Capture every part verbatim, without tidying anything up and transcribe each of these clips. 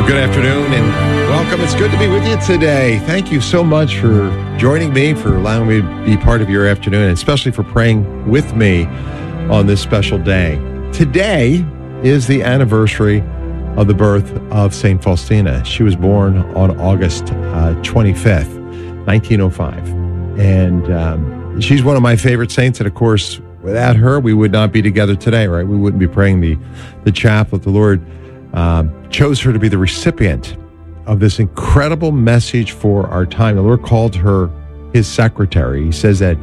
Well, good afternoon and welcome. It's good to be with you today. Thank you so much for joining me, for allowing me to be part of your afternoon, and especially for praying with me on this special day. Today is the anniversary of the birth of Saint Faustina. She was born on August uh, twenty-fifth, nineteen oh five. And um, she's one of my favorite saints. And of course, without her, we would not be together today, right? We wouldn't be praying the, the chaplet. The Lord uh, chose her to be the recipient of this incredible message for our time. The Lord called her his secretary. He says that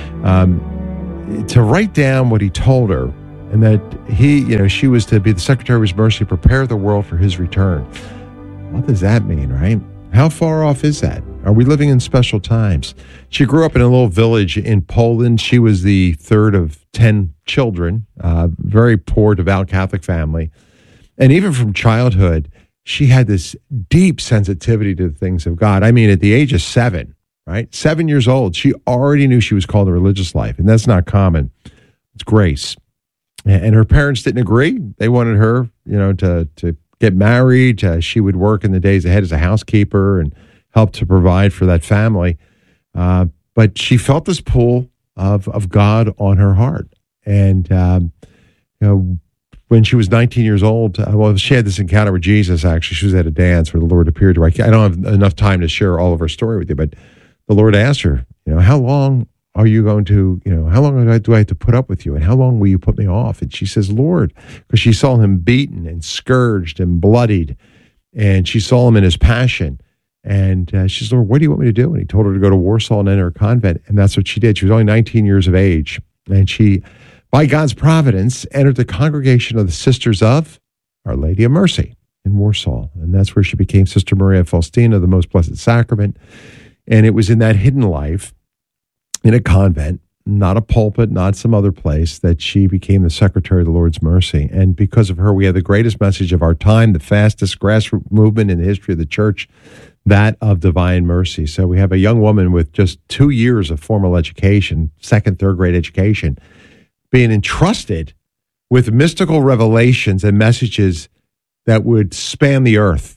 um, to write down what he told her, and that he, you know, she was to be the secretary of his mercy, prepare the world for his return. What does that mean, right? How far off is that? Are we living in special times? She grew up in a little village in Poland. She was the third of ten children, uh, very poor, devout Catholic family. And even from childhood, she had this deep sensitivity to the things of God. I mean, at the age of seven, right? Seven years old, she already knew she was called to religious life. And that's not common. It's grace. And her parents didn't agree. They wanted her, you know, to to get married. Uh, she would work in the days ahead as a housekeeper and help to provide for that family. Uh, but she felt this pull of of God on her heart. And, um, you know, when she was nineteen years old, uh, well, she had this encounter with Jesus, actually. She was at a dance where the Lord appeared to her. I don't have enough time to share all of her story with you, but the Lord asked her, you know, how long are you going to, you know, how long do I, do I have to put up with you? And how long will you put me off? And she says, Lord, because she saw him beaten and scourged and bloodied. And she saw him in his passion. And uh, she says, Lord, what do you want me to do? And he told her to go to Warsaw and enter a convent. And that's what she did. She was only nineteen years of age. And she, by God's providence, entered the congregation of the Sisters of Our Lady of Mercy in Warsaw. And that's where she became Sister Maria Faustina, the Most Blessed Sacrament. And it was in that hidden life, in a convent, not a pulpit, not some other place, that she became the secretary of the Lord's Mercy. And because of her, we have the greatest message of our time, the fastest grassroots movement in the history of the church, that of divine mercy. So we have a young woman with just two years of formal education, second, third grade education, being entrusted with mystical revelations and messages that would span the earth.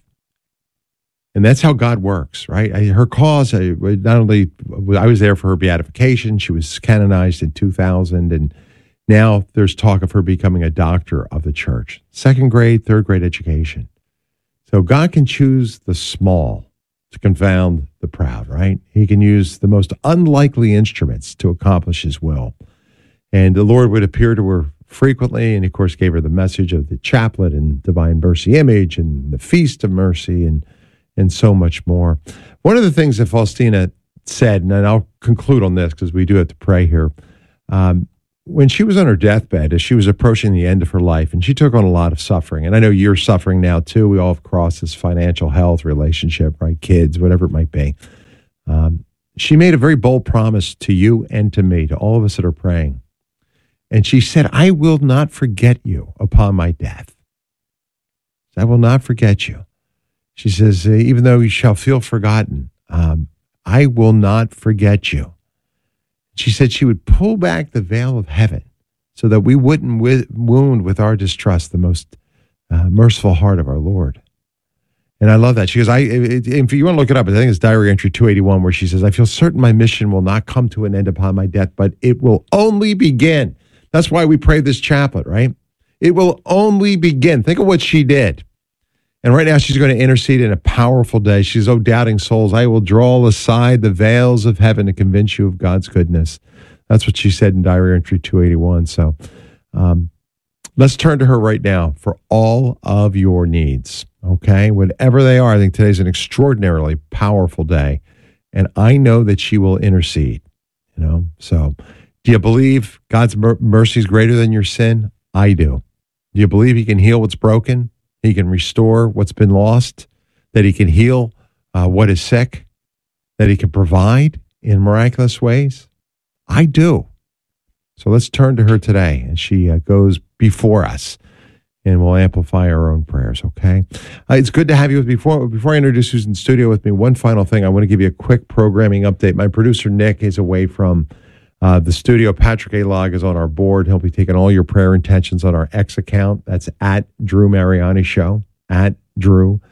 And that's how God works, right? I, her cause, I, not only, I was there for her beatification, she was canonized in two thousand, and now there's talk of her becoming a doctor of the church. Second grade, third grade education. So God can choose the small to confound the proud, right? He can use the most unlikely instruments to accomplish his will. And the Lord would appear to her frequently, and of course gave her the message of the chaplet and divine mercy image and the feast of mercy and and so much more. One of the things that Faustina said, and I'll conclude on this because we do have to pray here, um, when she was on her deathbed, as she was approaching the end of her life, and she took on a lot of suffering, and I know you're suffering now too. We all have crossed this financial health relationship, right? Kids, whatever it might be. Um, she made a very bold promise to you and to me, to all of us that are praying. And she said, I will not forget you upon my death. I will not forget you. She says, even though you shall feel forgotten, um, I will not forget you. She said she would pull back the veil of heaven so that we wouldn't wi- wound with our distrust the most uh, merciful heart of our Lord. And I love that. She goes, I, it, if you want to look it up, I think it's diary entry two eighty-one, where she says, I feel certain my mission will not come to an end upon my death, but it will only begin. That's why we pray this chaplet, right? It will only begin. Think of what she did. And right now she's going to intercede in a powerful day. She's, oh, doubting souls, I will draw aside the veils of heaven to convince you of God's goodness. That's what she said in diary entry two eighty-one. So um, let's turn to her right now for all of your needs, okay? Whatever they are, I think today's an extraordinarily powerful day. And I know that she will intercede, you know? So do you believe God's mer- mercy is greater than your sin? I do. Do you believe he can heal what's broken? He can restore what's been lost, that he can heal uh, what is sick, that he can provide in miraculous ways? I do. So let's turn to her today, and she uh, goes before us, and we'll amplify our own prayers, okay? Uh, it's good to have you with me. Before, before I introduce who's in the studio with me, one final thing. I want to give you a quick programming update. My producer, Nick, is away from Uh, the studio. Patrick A. Log is on our board. He'll be taking all your prayer intentions on our X account. That's at Drew Mariani Show, at Drew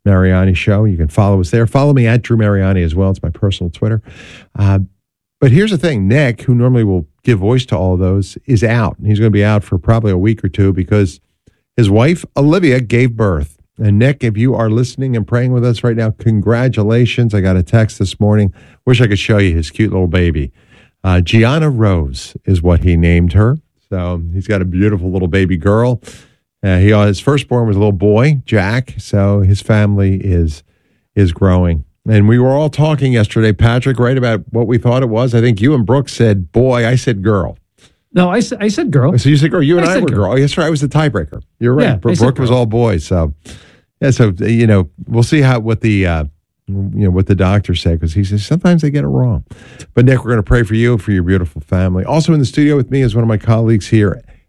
Mariani Show. You can follow us there. Follow me at Drew Mariani as well. It's my personal Twitter. Uh, but here's the thing. Nick, who normally will give voice to all of those, is out. He's going to be out for probably a week or two because his wife, Olivia, gave birth. And Nick, if you are listening and praying with us right now, congratulations. I got a text this morning. Wish I could show you his cute little baby. Uh, Gianna Rose is what he named her. So he's got a beautiful little baby girl. Uh, he his firstborn was a little boy, Jack. So his family is is growing. And we were all talking yesterday, Patrick, right, about what we thought it was. I think you and Brooke said boy. I said girl. No, I, I said girl. So you said girl. You and I, I were girl. girl. Oh, yes, right. I was the tiebreaker. You're right. Yeah, Brooke was all boys. So yeah. So you know, we'll see how what the. Uh, you know, what the doctor said, because he says sometimes they get it wrong. But Nick, we're going to pray for you, for your beautiful family. Also in the studio with me is one of my colleagues here,